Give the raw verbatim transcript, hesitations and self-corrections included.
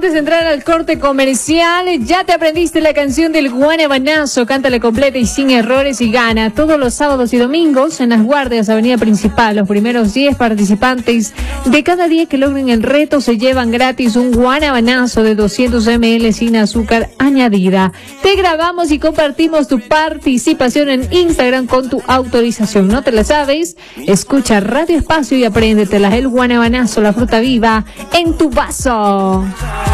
antes de entrar al corte comercial, ya te aprendiste la canción del Guanabanazo. Cántala completa y sin errores y gana todos los sábados y domingos en Las Guardias, Avenida Principal. Los primeros diez participantes de cada día que logren el reto se llevan gratis un Guanabanazo de doscientos mililitros sin azúcar añadida. Te grabamos y compartimos tu participación en Instagram con tu autorización. ¿No te la sabes? Escucha Radio Espacio y apréndetela. El Guanabanazo, la fruta viva en tu vaso.